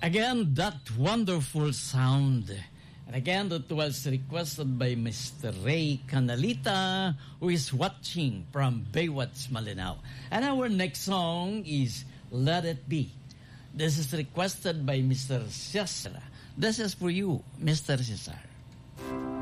Again, that wonderful sound. And again, that was requested by Mr. Ray Canalita, who is watching from Baywatch, Malinao. And our next song is Let It Be. This is requested by Mr. Cesar. This is for you, Mr. Cesar.